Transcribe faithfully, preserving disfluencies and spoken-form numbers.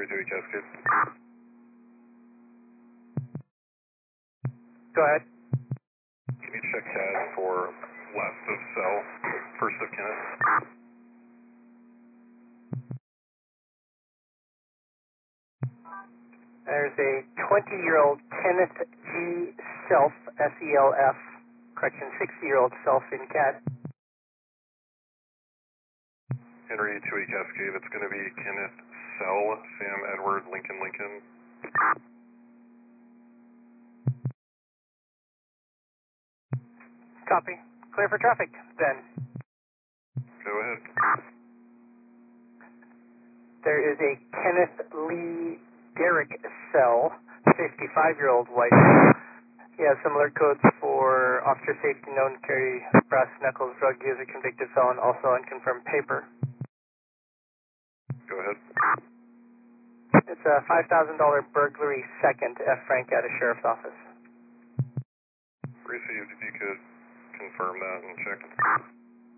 Henry Dewey Cascade. Go ahead. Can you check C A D for last of cell, first of Kenneth? There's a twenty-year-old Kenneth G. Self, S E L F, correction, sixty-year-old Self in C A D. Henry Dewey Cascade, it's going to be Kenneth Cell, Sam Edward Lincoln Lincoln. Copy. Clear for traffic, then. Go ahead. There is a Kenneth Lee Derrick Cell, fifty-five-year-old white male. He has similar codes for officer safety, known to carry brass knuckles, drug user, convicted felon, also unconfirmed paper. Go ahead. It's a five thousand dollar burglary second, F. Frank at a sheriff's office. Received, if you could confirm that and check.